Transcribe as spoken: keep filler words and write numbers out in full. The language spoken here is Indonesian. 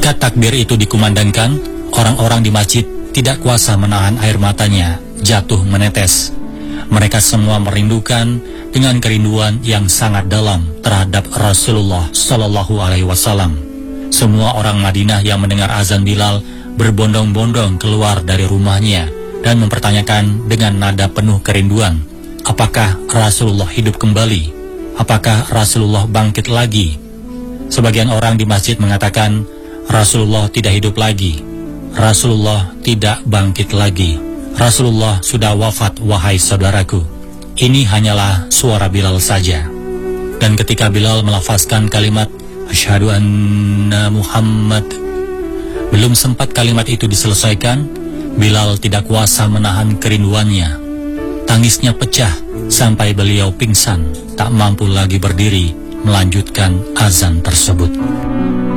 Ketika takbir itu dikumandangkan, orang-orang di masjid tidak kuasa menahan air matanya jatuh menetes. Mereka semua merindukan dengan kerinduan yang sangat dalam terhadap Rasulullah Shallallahu Alaihi Wasallam. Semua orang Madinah yang mendengar azan Bilal berbondong-bondong keluar dari rumahnya dan mempertanyakan dengan nada penuh kerinduan, apakah Rasulullah hidup kembali? Apakah Rasulullah bangkit lagi? Sebagian orang di masjid mengatakan, Rasulullah tidak hidup lagi. Rasulullah tidak bangkit lagi. Rasulullah sudah wafat, wahai saudaraku. Ini hanyalah suara Bilal saja. Dan ketika Bilal melafazkan kalimat Asyhadu anna Muhammad, belum sempat kalimat itu diselesaikan, Bilal tidak kuasa menahan kerinduannya. Tangisnya pecah sampai beliau pingsan, tak mampu lagi berdiri melanjutkan azan tersebut.